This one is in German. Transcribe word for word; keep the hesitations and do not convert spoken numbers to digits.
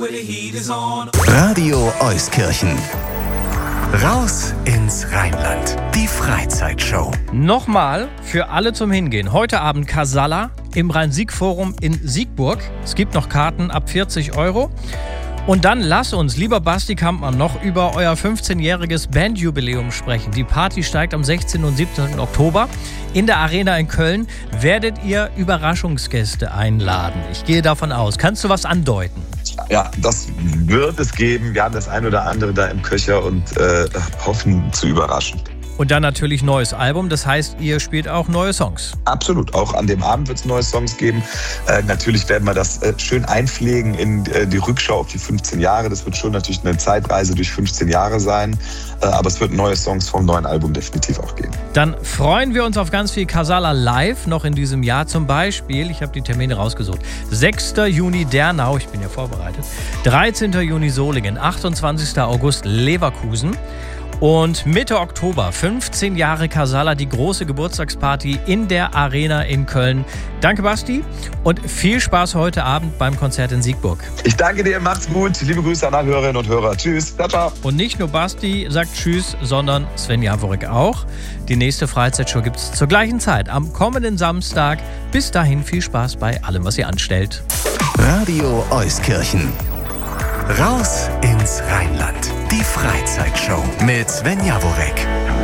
Radio Euskirchen. Raus ins Rheinland. Die Freizeitshow. Nochmal für alle zum Hingehen. Heute Abend Casalla im Rhein-Sieg-Forum in Siegburg. Es gibt noch Karten ab vierzig Euro. Und dann lass uns, lieber Basti Kampmann, noch über euer fünfzehnjähriges Bandjubiläum sprechen. Die Party steigt am sechzehnten und siebzehnten Oktober. In der Arena in Köln werdet ihr Überraschungsgäste einladen. Ich gehe davon aus. Kannst du was andeuten? Ja, das wird es geben. Wir haben das ein oder andere da im Köcher und äh, hoffen zu überraschen. Und dann natürlich neues Album, das heißt, ihr spielt auch neue Songs. Absolut, auch an dem Abend wird es neue Songs geben. Äh, natürlich werden wir das äh, schön einpflegen in äh, die Rückschau auf die fünfzehn Jahre. Das wird schon natürlich eine Zeitreise durch fünfzehn Jahre sein. Äh, aber es wird neue Songs vom neuen Album definitiv auch geben. Dann freuen wir uns auf ganz viel Casalla live noch in diesem Jahr. Zum Beispiel, ich habe die Termine rausgesucht, sechster Juni Dernau, ich bin ja vorbereitet, dreizehnten Juni Solingen, achtundzwanzigsten August Leverkusen. Und Mitte Oktober, fünfzehn Jahre Casalla, die große Geburtstagsparty in der Arena in Köln. Danke, Basti, und viel Spaß heute Abend beim Konzert in Siegburg. Ich danke dir, macht's gut. Liebe Grüße an alle Hörerinnen und Hörer. Tschüss, ciao, ciao. Und nicht nur Basti sagt Tschüss, sondern Sven Jaworek auch. Die nächste Freizeitshow gibt's zur gleichen Zeit, am kommenden Samstag. Bis dahin viel Spaß bei allem, was ihr anstellt. Radio Euskirchen. Raus ins Rheinland. Die Freizeitshow mit Sven Jaworek.